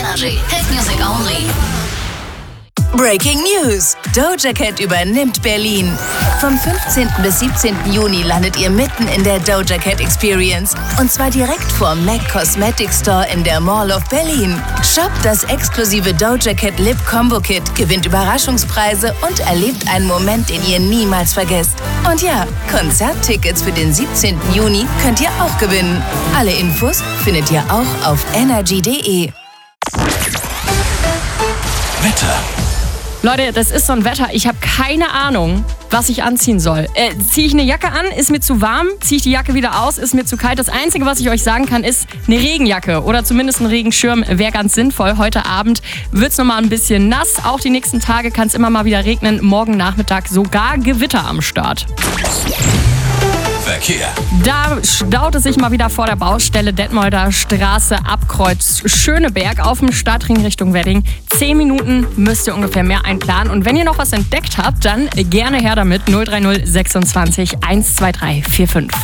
Energy. Hit music only. Breaking News. Doja Cat übernimmt Berlin. Vom 15. bis 17. Juni landet ihr mitten in der Doja Cat Experience. Und zwar direkt vor MAC Cosmetic Store in der Mall of Berlin. Shoppt das exklusive Doja Cat Lip Combo Kit, gewinnt Überraschungspreise und erlebt einen Moment, den ihr niemals vergesst. Und ja, Konzerttickets für den 17. Juni könnt ihr auch gewinnen. Alle Infos findet ihr auch auf energy.de. Wetter. Leute, das ist so ein Wetter. Ich habe keine Ahnung, was ich anziehen soll. Ziehe ich eine Jacke an, ist mir zu warm. Ziehe ich die Jacke wieder aus, ist mir zu kalt. Das Einzige, was ich euch sagen kann, ist eine Regenjacke oder zumindest ein Regenschirm wäre ganz sinnvoll. Heute Abend wird es nochmal ein bisschen nass. Auch die nächsten Tage kann es immer mal wieder regnen. Morgen Nachmittag sogar Gewitter am Start. Verkehr. Da staut es sich mal wieder vor der Baustelle Detmolder Straße, Abkreuz Schöneberg auf dem Stadtring Richtung Wedding. 10 Minuten müsst ihr ungefähr mehr einplanen. Und wenn ihr noch was entdeckt habt, dann gerne her damit. 030 26 123 45.